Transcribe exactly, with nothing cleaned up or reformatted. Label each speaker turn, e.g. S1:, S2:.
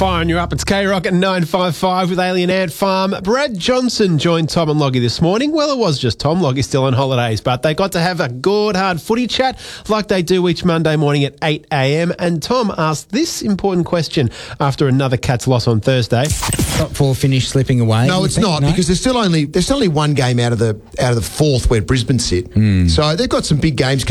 S1: Firing you up. It's K-Rock at nine five five with Alien Ant Farm. Brad Johnson joined Tom and Loggy this morning. Well, it was just Tom. Loggy's still on holidays, but they got to have a good, hard footy chat like they do each Monday morning at eight a.m. And Tom asked this important question after another Cats loss on Thursday.
S2: Top four finish slipping away.
S3: No, it's
S2: think?
S3: not,
S2: no?
S3: because there's still only there's still only one game out of the out of the fourth where Brisbane sit.
S2: Mm.
S3: So they've got some big games